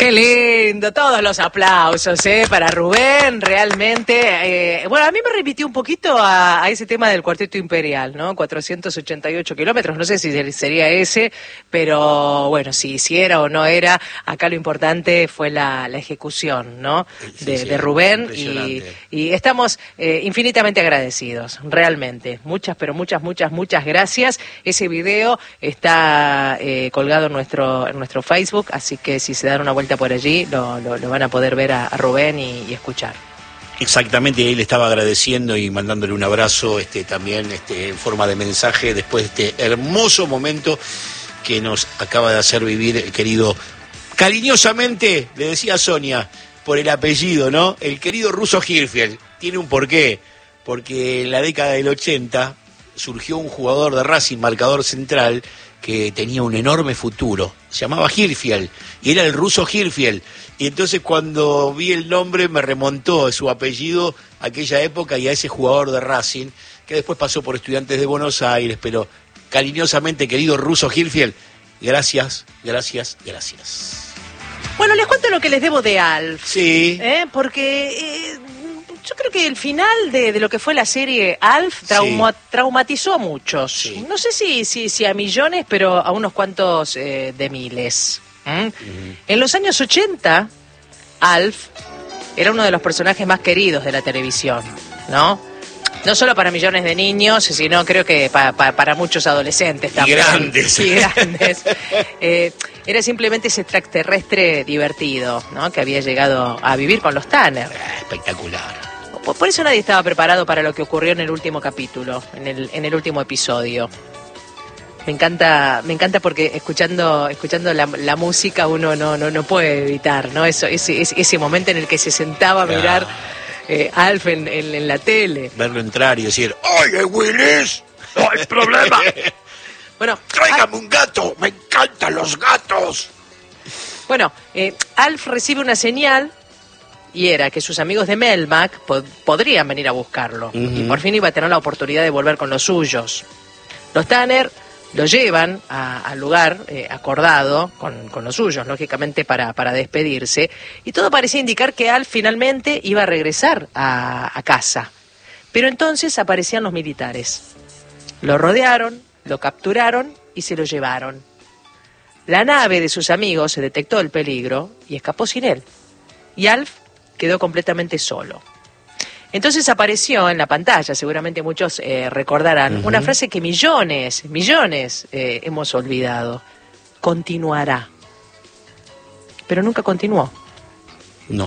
Qué lindo, todos los aplausos para Rubén, realmente. Bueno, a mí me remitió un poquito a ese tema del Cuarteto Imperial, ¿no? 488 kilómetros, no sé si sería ese, pero bueno, si era o no era, acá lo importante fue la ejecución, ¿no? De Rubén, y estamos infinitamente agradecidos, realmente. Muchas, pero muchas gracias. Ese video está colgado en nuestro Facebook, así que si se dan una vuelta por allí, lo van a poder ver a Rubén y escuchar. Exactamente, él estaba agradeciendo y mandándole un abrazo también en forma de mensaje después de este hermoso momento que nos acaba de hacer vivir el querido, cariñosamente le decía Sonia por el apellido, ¿no? El querido Russo Hirfield. Tiene un porqué, porque en la década del 80 surgió un jugador de Racing, marcador central, que tenía un enorme futuro. Se llamaba Hirfield y era el Russo Hirfield. Y entonces cuando vi el nombre me remontó su apellido a aquella época y a ese jugador de Racing, que después pasó por Estudiantes de Buenos Aires, pero cariñosamente, querido Russo Hirfield, gracias. Bueno, les cuento lo que les debo de Alf. Sí. Porque yo creo que el final de lo que fue la serie Alf traumatizó a muchos. Sí. No sé si a millones, pero a unos cuantos de miles. En los años 80, Alf era uno de los personajes más queridos de la televisión, ¿no? No solo para millones de niños, sino creo que para muchos adolescentes también. Y grandes. Era simplemente ese extraterrestre divertido, ¿no? Que había llegado a vivir con los Tanner. Espectacular. Por eso nadie estaba preparado para lo que ocurrió en el último capítulo, en el último episodio. Me encanta porque escuchando la música uno no puede evitar, ¿no? Ese momento en el que se sentaba a mirar Alf en la tele. Verlo entrar y decir, ¡oye, Willis! ¡No hay problema! Bueno, ¡tráigame un gato! ¡Me encantan los gatos! Bueno, Alf recibe una señal y era que sus amigos de Melmac podrían venir a buscarlo. Y por fin iba a tener la oportunidad de volver con los suyos. Los Tanner lo llevan al lugar acordado con los suyos, lógicamente para despedirse, y todo parecía indicar que Alf finalmente iba a regresar a casa. Pero entonces aparecían los militares. Lo rodearon, lo capturaron y se lo llevaron. La nave de sus amigos se detectó el peligro y escapó sin él. Y Alf quedó completamente solo. Entonces apareció en la pantalla, seguramente muchos recordarán, una frase que millones hemos olvidado. Continuará. Pero nunca continuó. No.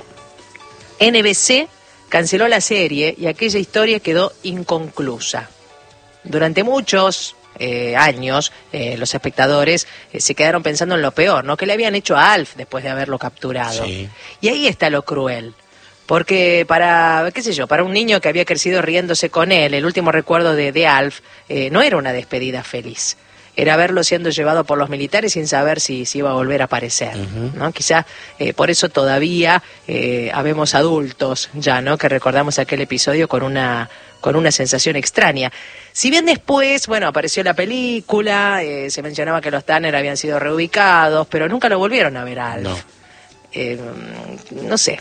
NBC canceló la serie y aquella historia quedó inconclusa. Durante muchos años, los espectadores se quedaron pensando en lo peor, ¿no? Que le habían hecho a Alf después de haberlo capturado. Sí. Y ahí está lo cruel. Porque para un niño que había crecido riéndose con él, el último recuerdo de Alf no era una despedida feliz. Era verlo siendo llevado por los militares sin saber si iba a volver a aparecer, ¿no? Quizá por eso todavía habemos adultos ya, ¿no? Que recordamos aquel episodio con una sensación extraña. Si bien después, apareció la película, se mencionaba que los Tanner habían sido reubicados, pero nunca lo volvieron a ver a Alf. No. No sé,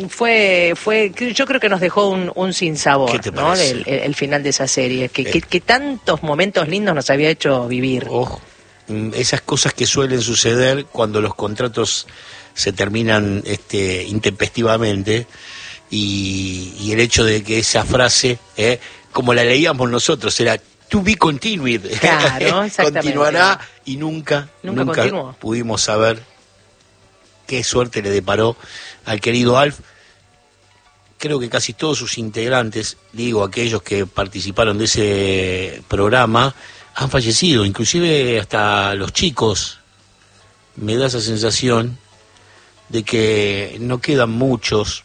yo creo que nos dejó un sinsabor, ¿no? El final de esa serie, que tantos momentos lindos nos había hecho vivir. Ojo, esas cosas que suelen suceder cuando los contratos se terminan intempestivamente, y el hecho de que esa frase, como la leíamos nosotros, era to be continued. Claro, exactamente. Continuará, y nunca continuó. Pudimos saber qué suerte le deparó al querido Alf. Creo que casi todos sus integrantes, aquellos que participaron de ese programa, han fallecido, inclusive hasta los chicos. Me da esa sensación de que no quedan muchos,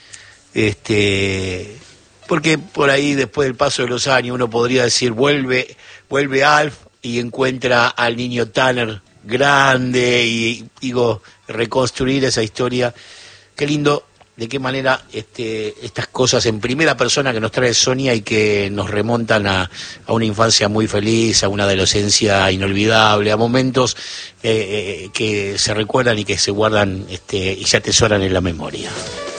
porque por ahí después del paso de los años uno podría decir vuelve Alf y encuentra al niño Tanner grande y reconstruir esa historia. Qué lindo de qué manera estas cosas en primera persona que nos trae Sonia y que nos remontan a una infancia muy feliz, a una adolescencia inolvidable, a momentos que se recuerdan y que se guardan y se atesoran en la memoria.